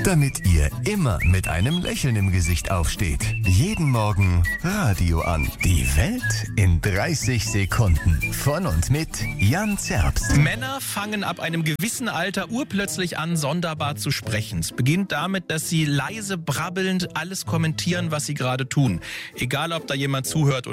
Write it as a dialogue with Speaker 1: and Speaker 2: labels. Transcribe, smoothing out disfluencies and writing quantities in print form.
Speaker 1: Damit ihr immer mit einem Lächeln im Gesicht aufsteht. Jeden Morgen Radio an. Die Welt in 30 Sekunden. Von und mit Jan Zerbst.
Speaker 2: Männer fangen ab einem gewissen Alter urplötzlich an, sonderbar zu sprechen. Es beginnt damit, dass sie leise brabbelnd alles kommentieren, was sie gerade tun. Egal, ob da jemand zuhört oder